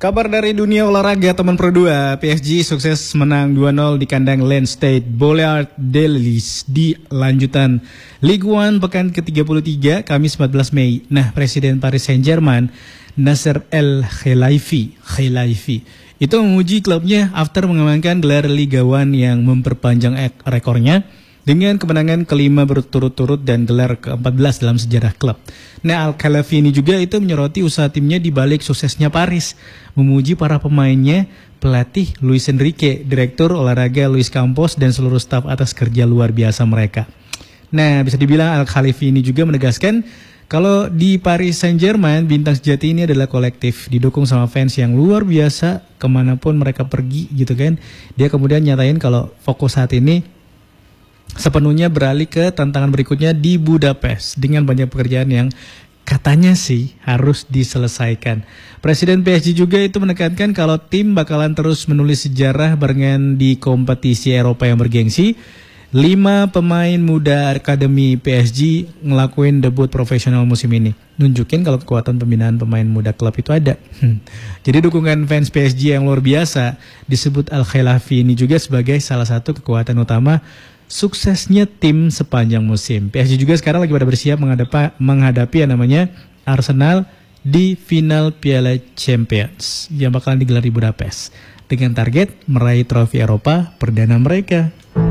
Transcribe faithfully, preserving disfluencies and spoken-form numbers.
Kabar dari dunia olahraga teman Pro dua, P S G sukses menang dua nol di kandang Lens Stade Bollaert de Lille di lanjutan Ligue satu pekan ke tiga puluh tiga Kamis empat belas Mei. Nah, Presiden Paris Saint-Germain Nasser El Khelaifi, Khelaifi itu memuji klubnya after mengamankan gelar Liga satu yang memperpanjang rekornya dengan kemenangan kelima berturut-turut dan gelar ke empat belas dalam sejarah klub. Nah, Al-Khelaifi ini juga itu menyoroti usaha timnya di balik suksesnya Paris, memuji para pemainnya, pelatih Luis Enrique, direktur olahraga Luis Campos, dan seluruh staf atas kerja luar biasa mereka. Nah, bisa dibilang Al-Khelaifi ini juga menegaskan kalau di Paris Saint-Germain, bintang sejati ini adalah kolektif, didukung sama fans yang luar biasa kemanapun mereka pergi gitu kan. Dia kemudian nyatain kalau fokus saat ini sepenuhnya beralih ke tantangan berikutnya di Budapest dengan banyak pekerjaan yang katanya sih harus diselesaikan. Presiden P S G juga itu menekankan kalau tim bakalan terus menulis sejarah barengan di kompetisi Eropa yang bergengsi. Lima pemain muda akademi P S G ngelakuin debut profesional musim ini. Nunjukin kalau kekuatan pembinaan pemain muda klub itu ada. Jadi dukungan fans P S G yang luar biasa disebut Al-Khelaifi ini juga sebagai salah satu kekuatan utama suksesnya tim sepanjang musim. P S G juga sekarang lagi pada bersiap menghadapi, menghadapi yang namanya Arsenal di final Piala Champions yang bakalan digelar di Budapest dengan target meraih trofi Eropa perdana mereka.